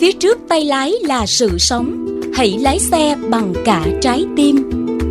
phía trước tay lái là sự sống. Hãy lái xe bằng cả trái tim.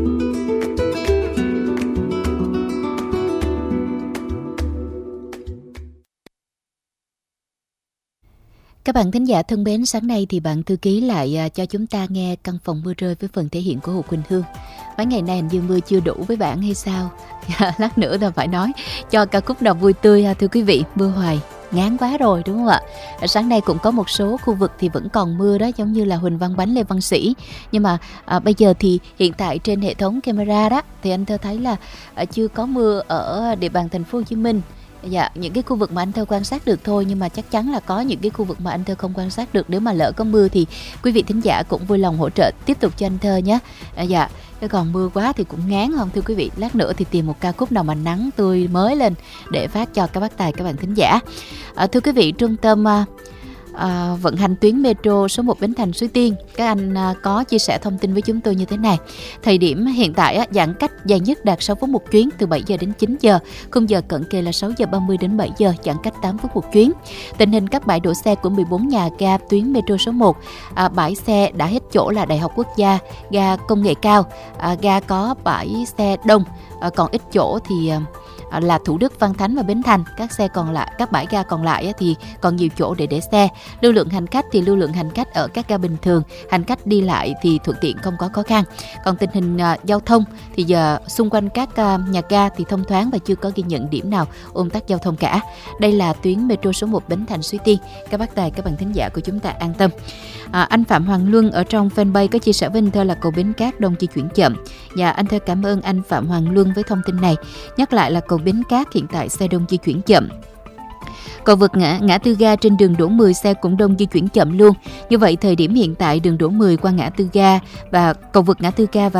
Các bạn thính giả thân mến, sáng nay thì bạn thư ký lại cho chúng ta nghe Căn phòng mưa rơi với phần thể hiện của Hồ Quỳnh Hương. Mấy ngày nay hình như mưa chưa đủ với bạn hay sao? Lát nữa ta phải nói cho ca khúc nào vui tươi ha thưa quý vị. Mưa hoài ngán quá rồi đúng không ạ? Sáng nay cũng có một số khu vực thì vẫn còn mưa đó, giống như là Huỳnh Văn Bánh, Lê Văn Sĩ. Nhưng mà bây giờ thì hiện tại trên hệ thống camera đó thì anh Thơ thấy là chưa có mưa ở địa bàn thành phố Hồ Chí Minh. Dạ, những cái khu vực mà anh Thơ quan sát được thôi, nhưng mà chắc chắn là có những cái khu vực mà anh Thơ không quan sát được. Nếu mà lỡ có mưa thì quý vị thính giả cũng vui lòng hỗ trợ tiếp tục cho anh Thơ nhé. Dạ, còn mưa quá thì cũng ngán không thưa quý vị. Lát nữa thì tìm một ca khúc nào mà nắng tươi mới lên để phát cho các bác tài các bạn thính giả. Thưa quý vị, trung tâm vận hành tuyến metro số 1 Bến Thành Suối Tiên, các anh có chia sẻ thông tin với chúng tôi như thế này. Thời điểm hiện tại giãn cách dài nhất đạt 6 phút một chuyến, từ 7 giờ đến 9 giờ. Khung giờ cận kề là 6 giờ 30 đến 7 giờ, giãn cách 8 phút một chuyến. Tình hình các bãi đỗ xe của 14 nhà ga tuyến metro số 1, bãi xe đã hết chỗ là Đại học Quốc gia, ga Công nghệ cao, ga có bãi xe đông, còn ít chỗ thì là Thủ Đức, Văn Thánh và Bến Thành. Các xe còn lại, các bãi ga còn lại thì còn nhiều chỗ để xe. Lưu lượng hành khách thì lưu lượng hành khách ở các ga bình thường, hành khách đi lại thì thuận tiện, không có khó khăn. Còn tình hình giao thông thì giờ xung quanh các nhà ga thì thông thoáng và chưa có ghi nhận điểm nào ùn tắc giao thông cả. Đây là tuyến metro số 1 Bến Thành Suối Tiên. Các bác tài các bạn thính giả của chúng ta an tâm. Anh Phạm Hoàng Luân ở trong fanpage có chia sẻ với anh Thơ là cầu Bến Cát đông di chuyển chậm. Dạ, anh Thơ cảm ơn anh Phạm Hoàng Luân với thông tin này. Nhắc lại là cầu Bến Cát hiện tại xe đông di chuyển chậm. Cầu vượt ngã tư ga trên đường Đỗ 10 xe cũng đông di chuyển chậm luôn. Như vậy thời điểm hiện tại đường Đỗ 10 qua ngã tư ga và cầu vượt ngã tư ga và